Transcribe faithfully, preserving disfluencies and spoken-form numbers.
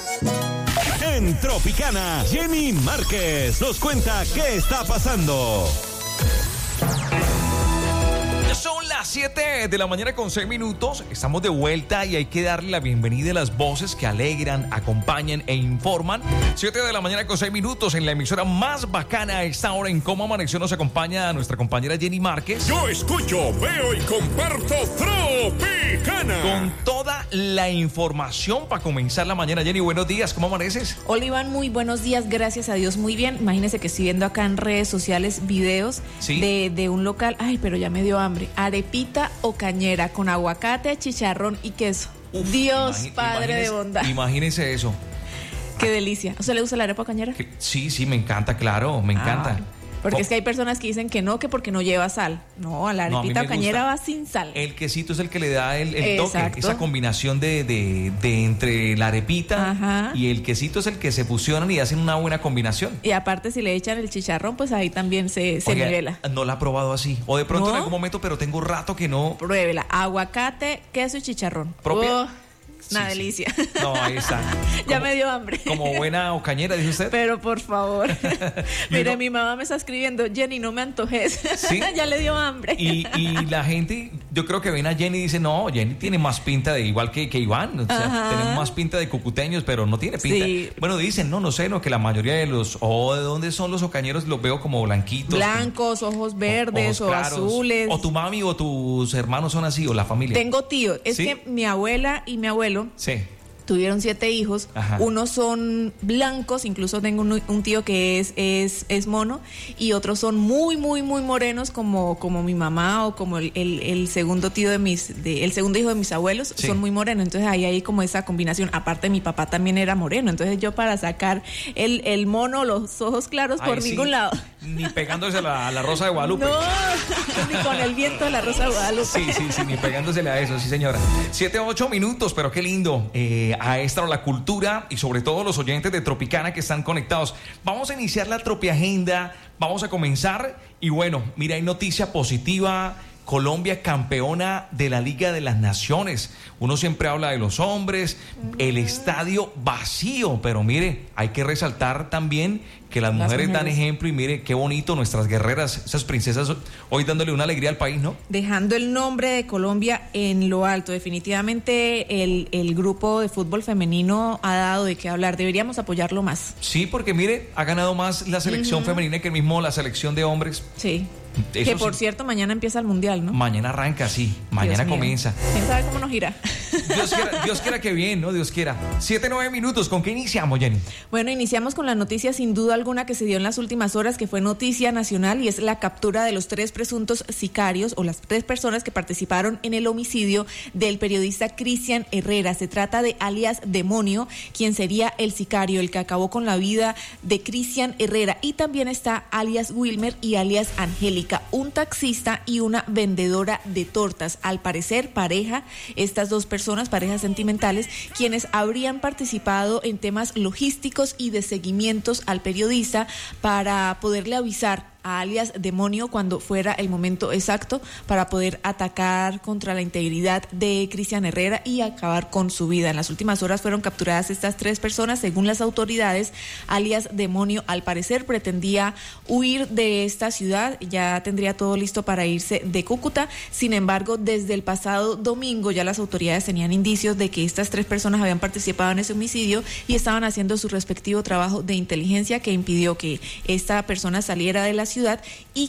En Tropicana, Jenny Márquez nos cuenta qué está pasando. Son las siete de la mañana con seis minutos. Estamos de vuelta y hay que darle la bienvenida a las voces que alegran, acompañan e informan. siete de la mañana con seis minutos en la emisora más bacana a esta hora. En Cómo Amaneció nos acompaña nuestra compañera Jenny Márquez. Yo escucho, veo y comparto Tropicana. Con toda la información para comenzar la mañana. Jenny, buenos días, ¿cómo amaneces? Hola Iván, muy buenos días, gracias a Dios, muy bien. Imagínense que estoy viendo acá en redes sociales videos ¿Sí? de, de un local. Ay, pero ya me dio hambre. Arepita o cañera con aguacate, chicharrón y queso. Uf, Dios, imagi- Padre de bondad. Imagínense eso. Qué delicia. ¿A usted le gusta la arepa o cañera? Que- Sí, sí, me encanta, claro, me encanta. Ah, porque Co- es que hay personas que dicen que no, que porque no lleva sal. No, a la No, a mí arepita me o cañera gusta. va sin sal. El quesito es el que le da el, el toque, Exacto. esa combinación de, de, de entre la arepita Ajá. y el quesito es el que se fusionan y hacen una buena combinación. Y aparte si le echan el chicharrón, pues ahí también se, se Oiga, nivela. no la he probado así. O de pronto ¿No? en algún momento, pero tengo rato que no. Pruébela. Aguacate, queso y chicharrón. ¿Propia? Oh, una Sí, sí. delicia. No, ahí está. Ya Como- me dio hambre. Como buena ocañera, dice usted. Pero por favor. Y Mire, uno- mi mamá me está escribiendo, Jenny, no me antojes. ¿Sí? Ya le dio hambre. Y, y la gente, yo creo que ven a Jenny y dice, no, Jenny tiene más pinta de igual que, que Iván. O sea, Ajá. tenemos más pinta de cucuteños, pero no tiene pinta. Sí. Bueno, dicen, no, no sé, no, que la mayoría de los, o de dónde son los ocañeros, los veo como blanquitos. Blancos, ojos verdes ojos o claros. azules. O tu mami o tus hermanos son así, o la familia. Tengo tío. Es ¿Sí? que mi abuela y mi abuelo Sí. tuvieron siete hijos. Ajá. Unos son blancos, incluso tengo un, un tío que es, es, es mono, y otros son muy, muy, muy morenos, como, como mi mamá o como el, el, el segundo tío de mis, de, el segundo hijo de mis abuelos, Sí. son muy morenos. Entonces ahí hay como esa combinación. Aparte, mi papá también era moreno. Entonces yo para sacar el, el mono, los ojos claros, por Ay, sí. ningún lado. Ni pegándose a la, a la Rosa de Guadalupe. No, ni con el viento de la Rosa de Guadalupe. Sí, sí, sí, ni pegándosele a eso, sí señora. Siete, ocho minutos, pero qué lindo. Eh, a esta hora la cultura y sobre todo los oyentes de Tropicana que están conectados. Vamos a iniciar la Tropiagenda, vamos a comenzar y bueno, mira, hay noticia positiva. Colombia campeona de la Liga de las Naciones. Uno siempre habla de los hombres, el estadio vacío, pero mire, hay que resaltar también que las, Las mujeres, dan mujeres. ejemplo y mire qué bonito nuestras guerreras, esas princesas hoy dándole una alegría al país, ¿no? Dejando el nombre de Colombia en lo alto. Definitivamente el, el grupo de fútbol femenino ha dado de qué hablar. Deberíamos apoyarlo más. Sí, porque mire, ha ganado más la selección Ujú. femenina que el mismo la selección de hombres. Sí. Eso que por sí. cierto, mañana empieza el mundial, ¿no? Mañana arranca, sí, mañana Dios mío. comienza. ¿Quién sabe cómo nos irá? Dios quiera, Dios quiera que bien, ¿no? Dios quiera. Siete, nueve minutos, ¿con qué iniciamos, Jenny? Bueno, iniciamos con la noticia sin duda alguna que se dio en las últimas horas, que fue noticia nacional, y es la captura de los tres presuntos sicarios o las tres personas que participaron en el homicidio del periodista Cristian Herrera. Se trata de alias Demonio, quien sería el sicario, el que acabó con la vida de Cristian Herrera. Y también está alias Wilmer y alias Angélica, un taxista y una vendedora de tortas. Al parecer, pareja, estas dos personas, parejas sentimentales, quienes habrían participado en temas logísticos y de seguimientos al periodista para poderle avisar a alias Demonio cuando fuera el momento exacto para poder atacar contra la integridad de Cristian Herrera y acabar con su vida. En las últimas horas fueron capturadas estas tres personas. Según las autoridades, alias Demonio al parecer pretendía huir de esta ciudad, ya tendría todo listo para irse de Cúcuta. Sin embargo, desde el pasado domingo ya las autoridades tenían indicios de que estas tres personas habían participado en ese homicidio y estaban haciendo su respectivo trabajo de inteligencia que impidió que esta persona saliera de la ciudad y